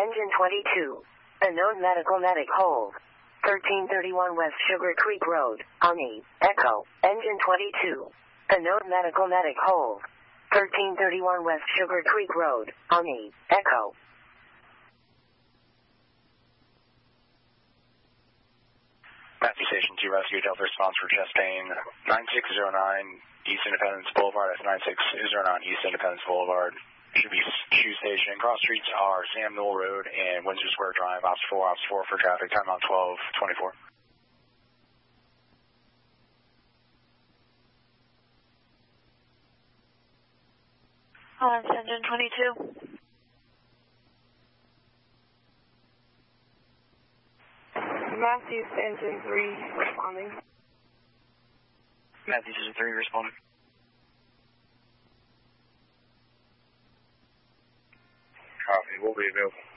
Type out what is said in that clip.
Engine 22. Unknown medical medic hold. 1331 West Sugar Creek Road, Omni, Echo, Engine 22. Unknown medical medic hold. 1331 West Sugar Creek Road, Omni, Echo. Matthew Station 2 Rescue Delta response for chest pain 9609 East Independence Boulevard. That's 9609 East Independence Boulevard. Should be Shoe Station. Cross streets are Sam Newell Road and Windsor Square Drive. Ops 4 for traffic. Time out 12:24. Engine 22. Matthews Engine 3 responding. Matthews Engine 3 responding. Copy. We'll be available.